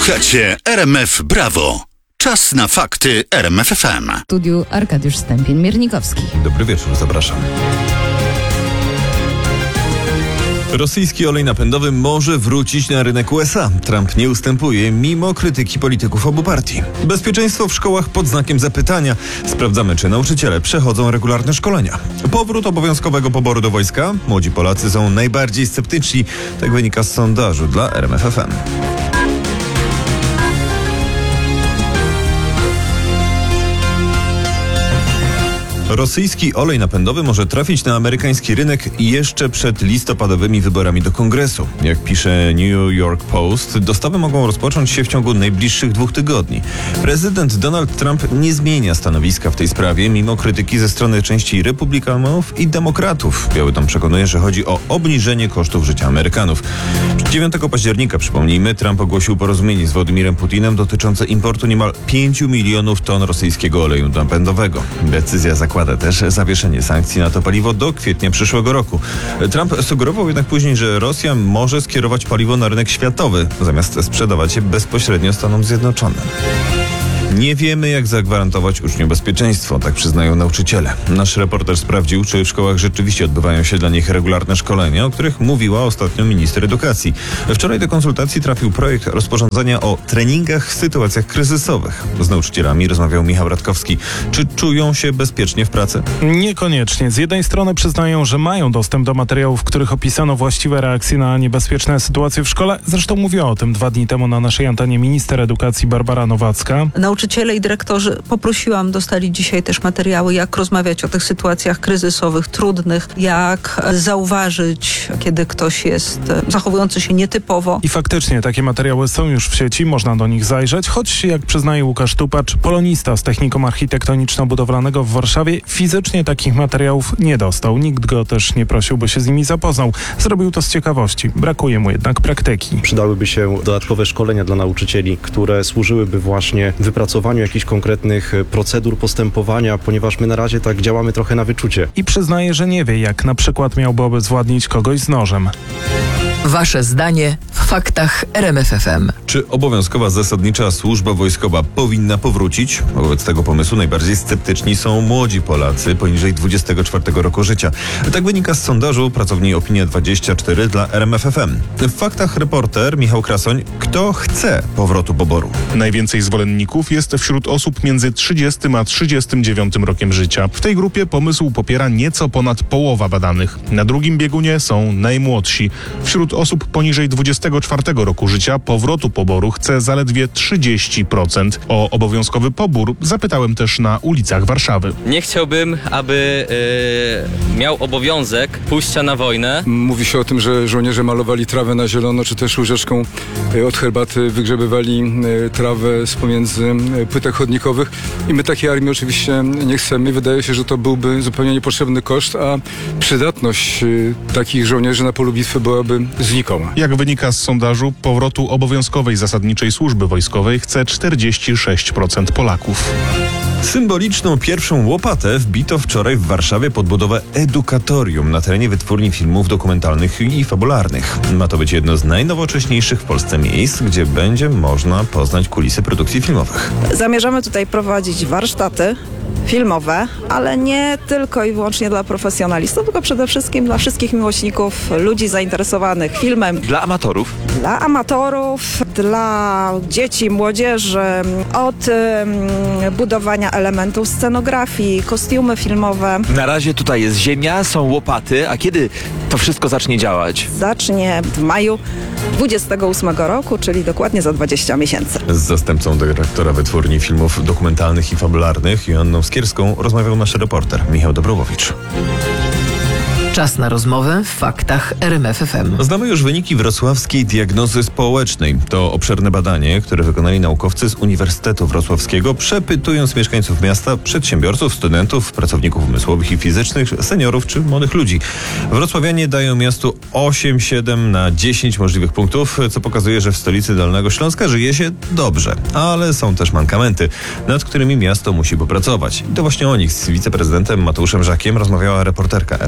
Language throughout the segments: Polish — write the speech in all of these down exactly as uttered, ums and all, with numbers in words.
Słuchacie R M F Brawo. Czas na fakty R M F F M. W studiu Arkadiusz Stępień-Miernikowski. Dobry wieczór, zapraszam. Rosyjski olej napędowy może wrócić na rynek U S A. Trump nie ustępuje mimo krytyki polityków obu partii. Bezpieczeństwo w szkołach pod znakiem zapytania. Sprawdzamy, czy nauczyciele przechodzą regularne szkolenia. Powrót obowiązkowego poboru do wojska. Młodzi Polacy są najbardziej sceptyczni. Tak wynika z sondażu dla R M F F M. Rosyjski olej napędowy może trafić na amerykański rynek jeszcze przed listopadowymi wyborami do Kongresu. Jak pisze New York Post, dostawy mogą rozpocząć się w ciągu najbliższych dwóch tygodni. Prezydent Donald Trump nie zmienia stanowiska w tej sprawie, mimo krytyki ze strony części republikanów i demokratów. Biały Dom przekonuje, że chodzi o obniżenie kosztów życia Amerykanów. dziewiątego października, przypomnijmy, Trump ogłosił porozumienie z Władimirem Putinem dotyczące importu niemal pięciu milionów ton rosyjskiego oleju napędowego. Decyzja zakłada też zawieszenie sankcji na to paliwo do kwietnia przyszłego roku. Trump sugerował jednak później, że Rosja może skierować paliwo na rynek światowy, zamiast sprzedawać je bezpośrednio Stanom Zjednoczonym. Nie wiemy, jak zagwarantować uczniom bezpieczeństwo, tak przyznają nauczyciele. Nasz reporter sprawdził, czy w szkołach rzeczywiście odbywają się dla nich regularne szkolenia, o których mówiła ostatnio minister edukacji. Wczoraj do konsultacji trafił projekt rozporządzenia o treningach w sytuacjach kryzysowych. Z nauczycielami rozmawiał Michał Radkowski. Czy czują się bezpiecznie w pracy? Niekoniecznie. Z jednej strony przyznają, że mają dostęp do materiałów, w których opisano właściwe reakcje na niebezpieczne sytuacje w szkole. Zresztą mówiła o tym dwa dni temu na naszej antenie minister edukacji Barbara Nowacka. Nauczyciele i dyrektorzy, poprosiłam, dostali dzisiaj też materiały, jak rozmawiać o tych sytuacjach kryzysowych, trudnych, jak zauważyć, kiedy ktoś jest zachowujący się nietypowo. I faktycznie takie materiały są już w sieci, można do nich zajrzeć, choć jak przyznaje Łukasz Tupacz, polonista z Technikum Architektoniczno-Budowlanego w Warszawie, fizycznie takich materiałów nie dostał. Nikt go też nie prosił, by się z nimi zapoznał. Zrobił to z ciekawości. Brakuje mu jednak praktyki. Przydałyby się dodatkowe szkolenia dla nauczycieli, które służyłyby właśnie wypracowaniu jakichś konkretnych procedur postępowania, ponieważ my na razie tak działamy trochę na wyczucie. I przyznaje, że nie wie, jak na przykład miałby obezwładnić kogoś z nożem. Wasze zdanie w faktach R M F F M. Czy obowiązkowa zasadnicza służba wojskowa powinna powrócić? Wobec tego pomysłu najbardziej sceptyczni są młodzi Polacy poniżej dwudziestego czwartego roku życia. Tak wynika z sondażu pracowni Opinia dwadzieścia cztery dla R M F F M. W faktach reporter Michał Krasoń. Kto chce powrotu poboru? Najwięcej zwolenników jest wśród osób między trzydziestym a trzydziestym dziewiątym rokiem życia. W tej grupie pomysł popiera nieco ponad połowa badanych. Na drugim biegunie są najmłodsi. Wśród osób poniżej dwudziestego czwartego roku życia powrotu poboru chce zaledwie trzydzieści procent. O obowiązkowy pobór zapytałem też na ulicach Warszawy. Nie chciałbym, aby yy, miał obowiązek pójścia na wojnę. Mówi się o tym, że żołnierze malowali trawę na zielono, czy też łyżeczką yy, od herbaty wygrzebywali yy, trawę z pomiędzy yy, płytek chodnikowych. I my takiej armii oczywiście nie chcemy. Wydaje się, że to byłby zupełnie niepotrzebny koszt, a przydatność yy, takich żołnierzy na polu bitwy byłaby znikoma. Jak wynika z sondażu, powrotu obowiązkowej zasadniczej służby wojskowej chce czterdzieści sześć procent Polaków. Symboliczną pierwszą łopatę wbito wczoraj w Warszawie pod budowę edukatorium na terenie wytwórni filmów dokumentalnych i fabularnych. Ma to być jedno z najnowocześniejszych w Polsce miejsc, gdzie będzie można poznać kulisy produkcji filmowych. Zamierzamy tutaj prowadzić warsztaty filmowe, ale nie tylko i wyłącznie dla profesjonalistów, tylko przede wszystkim dla wszystkich miłośników, ludzi zainteresowanych filmem. Dla amatorów? Dla amatorów, dla dzieci, młodzieży, od um, budowania elementów scenografii, kostiumy filmowe. Na razie tutaj jest ziemia, są łopaty, a kiedy to wszystko zacznie działać? Zacznie w maju dwudziestego ósmego roku, czyli dokładnie za dwadzieścia miesięcy. Z zastępcą dyrektora wytwórni filmów dokumentalnych i fabularnych, Joanną Skierską, rozmawiał nasz reporter Michał Dobrowowicz. Czas na rozmowę w faktach R M F F M. Znamy już wyniki wrocławskiej diagnozy społecznej. To obszerne badanie, które wykonali naukowcy z Uniwersytetu Wrocławskiego, przepytując mieszkańców miasta, przedsiębiorców, studentów, pracowników umysłowych i fizycznych, seniorów czy młodych ludzi. Wrocławianie dają miastu osiem, siedem na dziesięć możliwych punktów, co pokazuje, że w stolicy Dolnego Śląska żyje się dobrze. Ale są też mankamenty, nad którymi miasto musi popracować. I to właśnie o nich z wiceprezydentem Mateuszem Żakiem rozmawiała reporterka R M F F M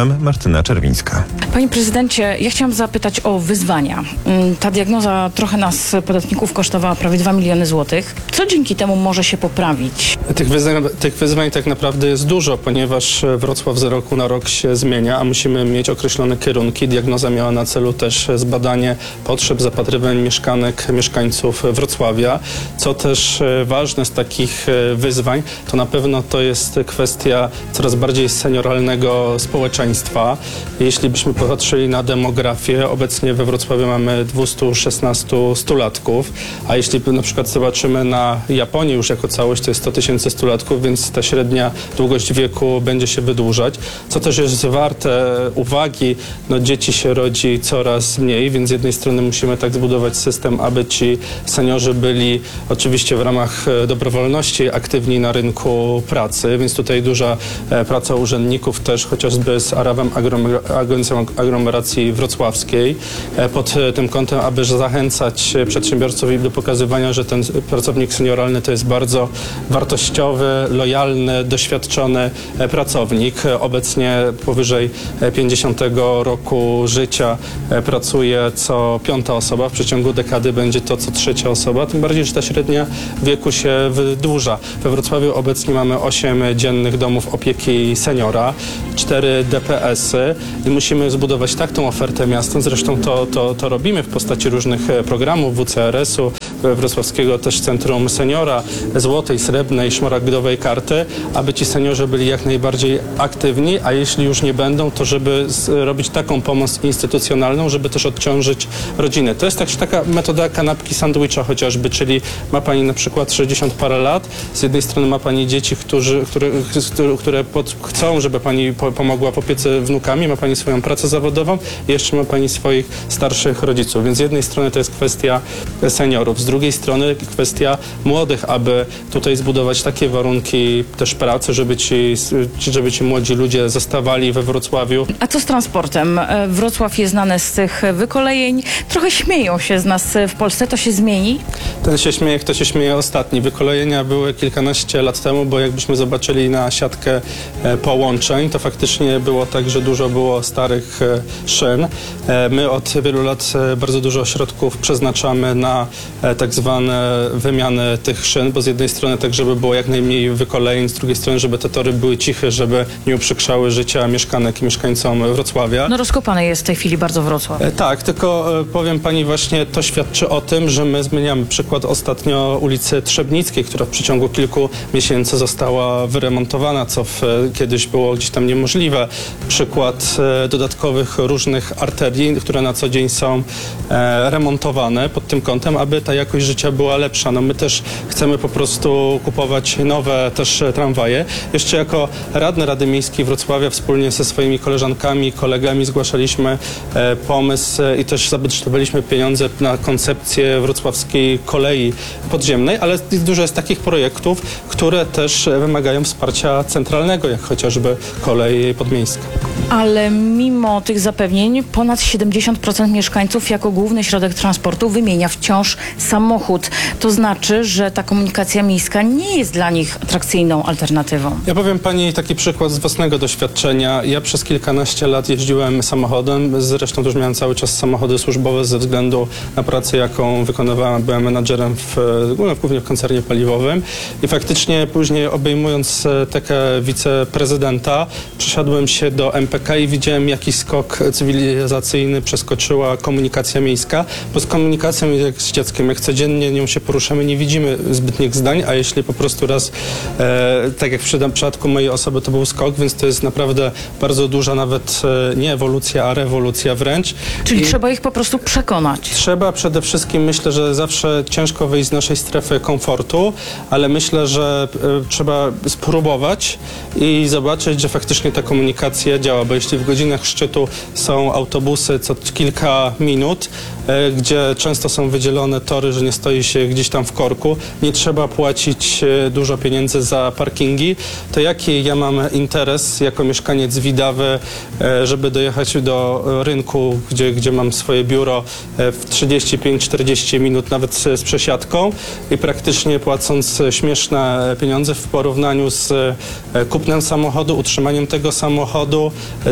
M Martyna Czerwińska. Panie prezydencie, ja chciałam zapytać o wyzwania. Ta diagnoza trochę nas, podatników, kosztowała prawie dwa miliony złotych. Co dzięki temu może się poprawić? Tych wyzwań, tych wyzwań tak naprawdę jest dużo, ponieważ Wrocław z roku na rok się zmienia, a musimy mieć określone kierunki. Diagnoza miała na celu też zbadanie potrzeb, zapatrywań mieszkanek mieszkańców Wrocławia. Co też ważne z takich wyzwań, to na pewno to jest kwestia coraz bardziej senioralnego społeczeństwa. Jeśli byśmy popatrzyli na demografię, obecnie we Wrocławiu mamy dwieście szesnaście stulatków, a jeśli na przykład zobaczymy na Japonię już jako całość, to jest sto tysięcy stulatków, więc ta średnia długość wieku będzie się wydłużać. Co też jest warte uwagi, no dzieci się rodzi coraz mniej, więc z jednej strony musimy tak zbudować system, aby ci seniorzy byli oczywiście w ramach dobrowolności aktywni na rynku pracy, więc tutaj duża praca urzędników też, chociażby z Arawem, Agencją Aglomeracji Wrocławskiej, pod tym kątem, aby zachęcać przedsiębiorców do pokazywania, że ten pracownik senioralny to jest bardzo wartościowy, lojalny, doświadczony pracownik. Obecnie powyżej pięćdziesiątego roku życia pracuje co piąta osoba, w przeciągu dekady będzie to co trzecia osoba, tym bardziej, że ta średnia wieku się wydłuża. We Wrocławiu obecnie mamy osiem dziennych domów opieki seniora, cztery D P S-y i musimy zbudować tak tą ofertę miasta, zresztą to, to, to robimy w postaci różnych programów W C R S-u, Wrocławskiego też Centrum Seniora, Złotej, Srebrnej, Szmaragdowej Karty, aby ci seniorzy byli jak najbardziej aktywni, a jeśli już nie będą, to żeby robić taką pomoc instytucjonalną, żeby też odciążyć rodziny. To jest też taka metoda kanapki sandwicha chociażby, czyli ma pani na przykład sześćdziesiąt parę lat, z jednej strony ma pani dzieci, którzy, które, które pod, chcą, żeby pani po, pomogła w opiece wnukami, ma pani swoją pracę zawodową i jeszcze ma pani swoich starszych rodziców, więc z jednej strony to jest kwestia seniorów, z drugiej strony kwestia młodych, aby tutaj zbudować takie warunki też pracy, żeby ci, żeby ci młodzi ludzie zostawali we Wrocławiu. A co z transportem? Wrocław jest znany z tych wykolejeń. Trochę śmieją się z nas w Polsce. To się zmieni? Ten się śmieje, kto się śmieje ostatni. Wykolejenia były kilkanaście lat temu, bo jakbyśmy zobaczyli na siatkę połączeń, to faktycznie było tak, że dużo było starych szyn. My od wielu lat bardzo dużo środków przeznaczamy na tak zwane wymiany tych szyn, bo z jednej strony tak, żeby było jak najmniej wykolejeń, z drugiej strony, żeby te tory były ciche, żeby nie uprzykrzały życia mieszkanek i mieszkańcom Wrocławia. No rozkopany jest w tej chwili bardzo Wrocław. E, tak, tylko e, powiem pani właśnie, to świadczy o tym, że my zmieniamy przykład ostatnio ulicy Trzebnickiej, która w przeciągu kilku miesięcy została wyremontowana, co w, kiedyś było gdzieś tam niemożliwe. Przykład e, dodatkowych różnych arterii, które na co dzień są e, remontowane pod tym kątem, aby ta jakość życia była lepsza. No my też chcemy po prostu kupować nowe też tramwaje. Jeszcze jako radny Rady Miejskiej Wrocławia wspólnie ze swoimi koleżankami, kolegami zgłaszaliśmy e, pomysł e, i też zabudżetowaliśmy pieniądze na koncepcję wrocławskiej kolei podziemnej, ale dużo jest takich projektów, które też wymagają wsparcia centralnego, jak chociażby kolej podmiejska. Ale mimo tych zapewnień ponad siedemdziesiąt procent mieszkańców jako główny środek transportu wymienia wciąż samochód. To znaczy, że ta komunikacja miejska nie jest dla nich atrakcyjną alternatywą. Ja powiem pani taki przykład z własnego doświadczenia. Ja przez kilkanaście lat jeździłem samochodem, zresztą też miałem cały czas samochody służbowe ze względu na pracę, jaką wykonywałem. Byłem menadżerem w, głównie w koncernie paliwowym i faktycznie później obejmując tekę wiceprezydenta przesiadłem się do M P K i widziałem, jaki skok cywilizacyjny przeskoczyła komunikacja miejska, bo z komunikacją jak z dzieckiem, jak codziennie nią się poruszamy, nie widzimy zbytnich zdań, a jeśli po prostu raz, e, tak jak w przypadku mojej osoby, to był skok, więc to jest naprawdę bardzo duża nawet e, nie ewolucja, a rewolucja wręcz. Czyli I trzeba ich po prostu przekonać. Trzeba przede wszystkim, myślę, że zawsze ciężko wyjść z naszej strefy komfortu, ale myślę, że e, trzeba spróbować i zobaczyć, że faktycznie ta komunikacja działa, bo jeśli w godzinach szczytu są autobusy co kilka minut, e, gdzie często są wydzielone tory, że nie stoi się gdzieś tam w korku, nie trzeba płacić e, dużo pieniędzy za parkingi, to jaki ja mam interes jako mieszkaniec Widawy, e, żeby dojechać do rynku, gdzie, gdzie mam swoje biuro e, w trzydzieści pięć czterdzieści minut, nawet z, z przesiadką i praktycznie płacąc śmieszne pieniądze w porównaniu z e, kupnem samochodu, utrzymaniem tego samochodu,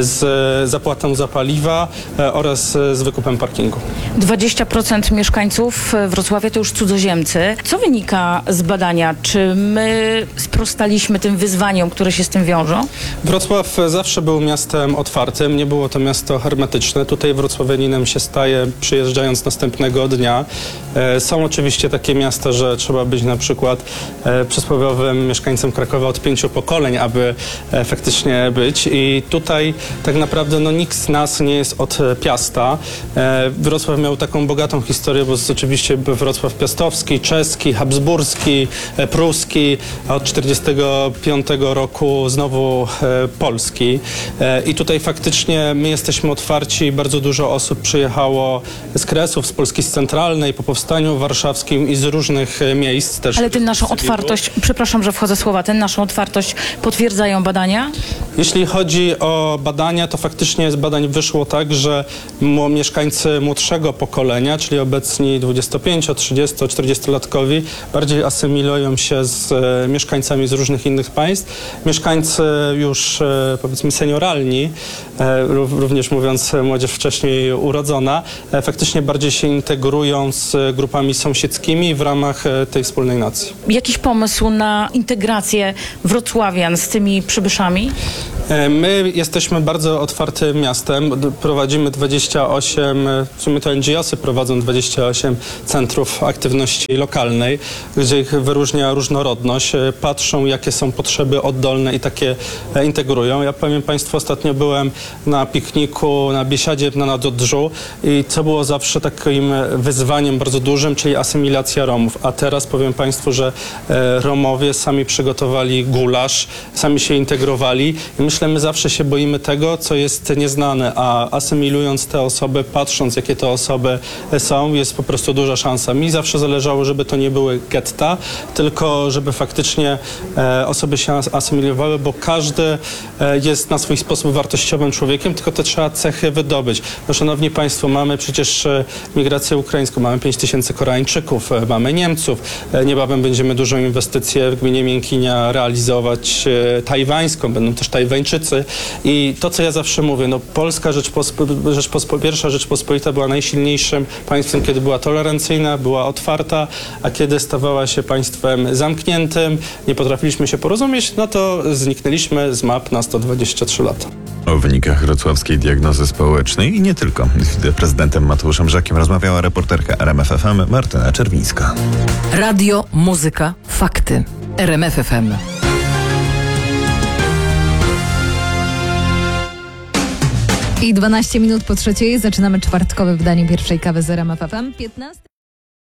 z zapłatą za paliwa e, oraz z wykupem parkingu. dwadzieścia procent mieszkańców Wrocławia to już cudzoziemcy. Co wynika z badania? Czy my sprostaliśmy tym wyzwaniom, które się z tym wiążą? Wrocław zawsze był miastem otwartym, nie było to miasto hermetyczne. Tutaj wrocławianinem się staje przyjeżdżając następnego dnia. E, są oczywiście takie miasta, że trzeba być na przykład e, przysłowiowym mieszkańcem Krakowa od pięciu pokoleń, aby e, faktycznie być. I tutaj tak naprawdę no, nikt z nas nie jest od Piasta. E, Wrocław miał taką bogatą historię, bo jest oczywiście Wrocław piastowski, czeski, habsburski, e, pruski, a od czterdziestego piątego roku znowu e, polski. E, I tutaj faktycznie my jesteśmy otwarci. Bardzo dużo osób przyjechało z Kresów, z Polski Centralnej, po Powstaniu Warszawskim i z różnych e, miejsc też. Ale tę naszą otwartość, przepraszam, że wchodzę w słowa, tę naszą otwartość potwierdzają badania? Jeśli chodzi o badania, to faktycznie z badań wyszło tak, że m- mieszkańcy młodszego pokolenia, czyli obecni dwudziesto-pięcio-, trzydziesto-, czterdziestolatkowi, bardziej asymilują się z e, mieszkańcami z różnych innych państw. Mieszkańcy już e, powiedzmy senioralni, e, również mówiąc młodzież wcześniej urodzona, e, faktycznie bardziej się integrują z grupami sąsiedzkimi w ramach e, tej wspólnej nacji. Jakiś pomysł na integrację wrocławian z tymi przybyszami? My jesteśmy bardzo otwartym miastem. Prowadzimy dwadzieścia osiem, w sumie to N G O sy prowadzą dwadzieścia osiem centrów aktywności lokalnej, gdzie ich wyróżnia różnorodność. Patrzą, jakie są potrzeby oddolne i takie integrują. Ja powiem Państwu, ostatnio byłem na pikniku na Biesiadzie na Nadodrzu i co było zawsze takim wyzwaniem bardzo dużym, czyli asymilacja Romów. A teraz powiem Państwu, że Romowie sami przygotowali gulasz, sami się integrowali i myślę, my zawsze się boimy tego, co jest nieznane, a asymilując te osoby, patrząc, jakie to osoby są, jest po prostu duża szansa. Mi zawsze zależało, żeby to nie były getta, tylko żeby faktycznie e, osoby się asymilowały, bo każdy e, jest na swój sposób wartościowym człowiekiem, tylko te trzeba cechy wydobyć. No, szanowni Państwo, mamy przecież e, migrację ukraińską, mamy pięć tysięcy Koreańczyków, e, mamy Niemców, e, niebawem będziemy dużą inwestycję w gminie Miękinia realizować e, tajwańską, będą też Tajwańczycy. I to, co ja zawsze mówię, no Polska Rzeczpospo- Rzeczpospo- Pierwsza Rzeczpospolita była najsilniejszym państwem, kiedy była tolerancyjna, była otwarta, a kiedy stawała się państwem zamkniętym, nie potrafiliśmy się porozumieć, no to zniknęliśmy z map na sto dwadzieścia trzy lata. O wynikach wrocławskiej diagnozy społecznej i nie tylko. Z prezydentem Mateuszem Żakiem rozmawiała reporterka R M F F M Martyna Czerwińska. Radio, muzyka, fakty. R M F F M. I dwanaście minut po trzeciej zaczynamy czwartkowe wydanie pierwszej kawy z R M F F M. piętnaście